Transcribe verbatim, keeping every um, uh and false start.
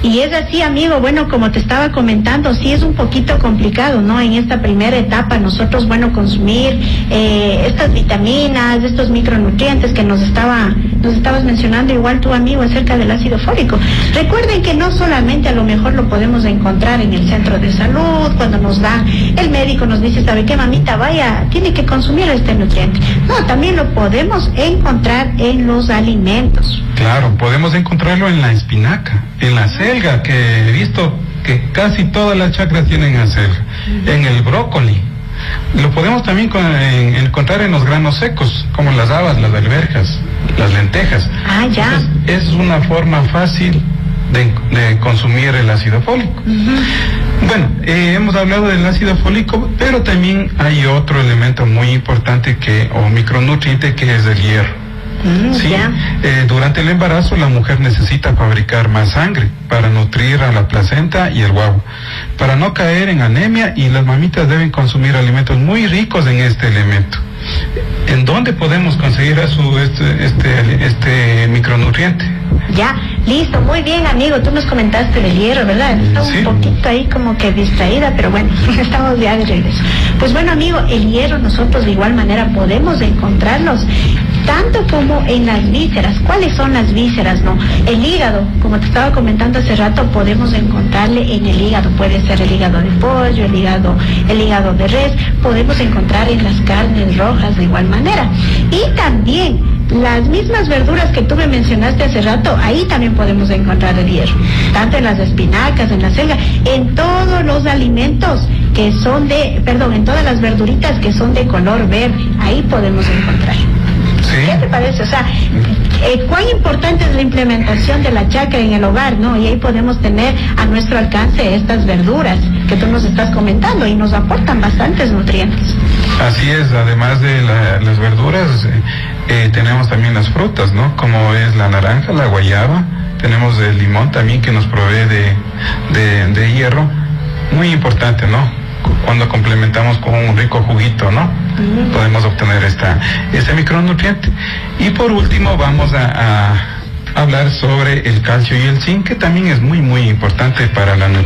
Y es así, amigo, bueno, como te estaba comentando, sí es un poquito complicado, ¿no? En esta primera etapa nosotros, bueno, consumir eh, estas vitaminas, estos micronutrientes que nos estaba nos estabas mencionando igual tu amigo acerca del ácido fólico. Recuerden que no solamente a lo mejor lo podemos encontrar en el centro de salud, cuando nos da, el médico nos dice, ¿sabe qué, mamita? Vaya, tiene que consumir este nutriente. No, también lo podemos encontrar en los alimentos. Claro, podemos encontrarlo en la espinaca, en la selga, que he visto que casi todas las chacras tienen acelga, uh-huh. en el brócoli. Lo podemos también con, en, encontrar en los granos secos, como las habas, las alberjas, las lentejas. Ah, ya. Entonces, es una forma fácil de, de consumir el ácido fólico. Uh-huh. Bueno, eh, hemos hablado del ácido fólico, pero también hay otro elemento muy importante que, o micronutriente, que es el hierro. Mm, sí, yeah. eh, durante el embarazo la mujer necesita fabricar más sangre para nutrir a la placenta y el huevo, para no caer en anemia, y las mamitas deben consumir alimentos muy ricos en este elemento. ¿En dónde podemos conseguir a su, este, este, este micronutriente? Ya, listo, muy bien, amigo, tú nos comentaste del hierro, ¿verdad? Estaba sí. un poquito ahí como que distraída, pero bueno, estamos ya de regreso. Pues bueno, amigo, el hierro nosotros de igual manera podemos encontrarlos tanto como en las vísceras. ¿Cuáles son las vísceras, no? El hígado, como te estaba comentando hace rato, podemos encontrarle en el hígado. Puede ser el hígado de pollo, el hígado, el hígado de res. Podemos encontrar en las carnes rojas de igual manera. Y también las mismas verduras que tú me mencionaste hace rato, ahí también podemos encontrar el hierro. Tanto en las espinacas, en la selga, en todos los alimentos que son de, perdón, en todas las verduritas que son de color verde, ahí podemos encontrar. Sí. ¿Qué te parece? O sea, eh, cuán importante es la implementación de la chacra en el hogar, ¿no? Y ahí podemos tener a nuestro alcance estas verduras que tú nos estás comentando y nos aportan bastantes nutrientes. Así es, además de la, las verduras, eh, eh, tenemos también las frutas, ¿no? Como es la naranja, la guayaba, tenemos el limón también que nos provee de, de, de hierro, muy importante, ¿no? Cuando complementamos con un rico juguito, ¿no? Uh-huh. Podemos obtener esta, este micronutriente. Y por último vamos a, a hablar sobre el calcio y el zinc, que también es muy muy importante para la nutrición.